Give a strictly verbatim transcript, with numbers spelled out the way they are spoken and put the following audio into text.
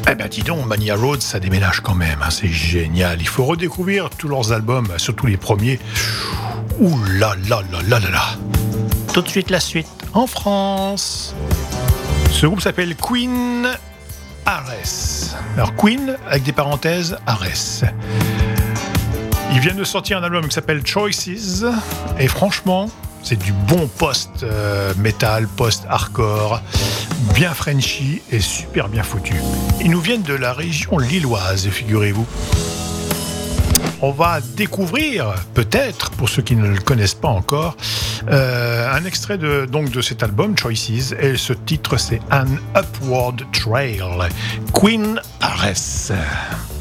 Eh ben dis donc, Mania Road, ça déménage quand même, hein, c'est génial. Il faut redécouvrir tous leurs albums, surtout les premiers. Ouh là là là là là là. Tout de suite la suite en France. Ce groupe s'appelle Queen Ares. Alors Queen avec des parenthèses Ares. Ils viennent de sortir un album qui s'appelle Choices et franchement, c'est du bon post-metal, post-hardcore, bien Frenchy et super bien foutu. Ils nous viennent de la région lilloise, figurez-vous. On va découvrir, peut-être, pour ceux qui ne le connaissent pas encore, euh, un extrait de, donc, de cet album, Choices, et ce titre, c'est An Upward Trail, Queen Ares.